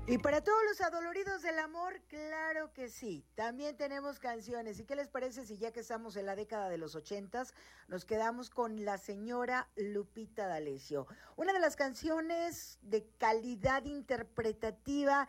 Y para todos los adoloridos del amor, claro que sí, también tenemos canciones. ¿Y qué les parece si ya que estamos en la década de los 80s, nos quedamos con la señora Lupita D'Alessio? Una de las canciones de calidad interpretativa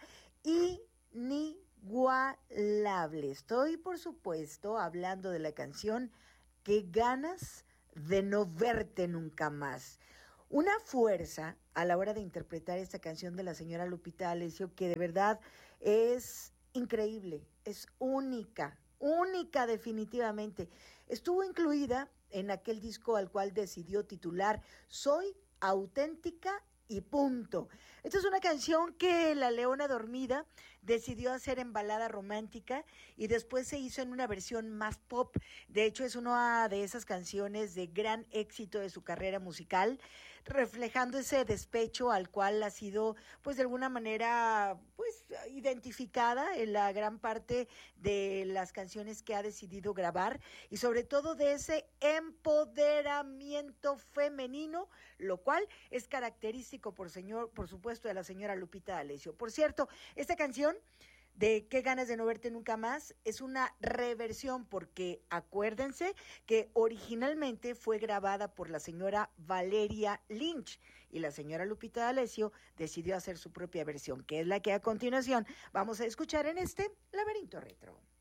inigualable. Estoy, por supuesto, hablando de la canción Qué ganas de no verte nunca más. Una fuerza a la hora de interpretar esta canción de la señora Lupita D'Alessio que de verdad es increíble, es única, única definitivamente. Estuvo incluida en aquel disco al cual decidió titular Soy auténtica y punto. Esta es una canción que la Leona Dormida decidió hacer en balada romántica y después se hizo en una versión más pop. De hecho, es una de esas canciones de gran éxito de su carrera musical, reflejando ese despecho al cual ha sido, pues de alguna manera, pues identificada en la gran parte de las canciones que ha decidido grabar y sobre todo de ese empoderamiento femenino, lo cual es característico por supuesto de la señora Lupita D'Alessio. Por cierto, esta canción de Qué ganas de no verte nunca más es una reversión porque acuérdense que originalmente fue grabada por la señora Valeria Lynch y la señora Lupita D'Alessio decidió hacer su propia versión, que es la que a continuación vamos a escuchar en este Laberinto Retro.